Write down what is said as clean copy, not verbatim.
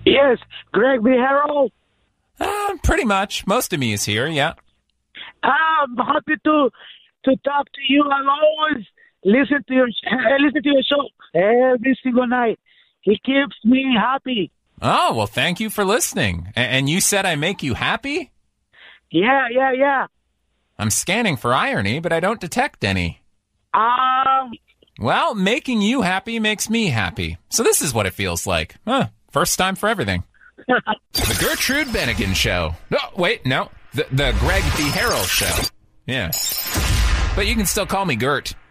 Yes, Greg B. Harold. Pretty much. Most of me is here, yeah. I'm happy to talk to you. I always listen to your show every single night. It keeps me happy. Oh, well, thank you for listening. And you said I make you happy? Yeah. I'm scanning for irony, but I don't detect any. Well, making you happy makes me happy. So this is what it feels like. First time for everything. The Gertrude Bennigan Show. Oh, wait, no. The Greg B. Harrell Show. Yeah. But you can still call me Gert.